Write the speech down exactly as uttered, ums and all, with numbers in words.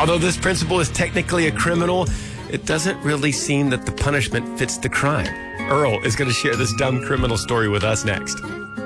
Although this principal is technically a criminal, it doesn't really seem that the punishment fits the crime. Earl is going to share this dumb criminal story with us next.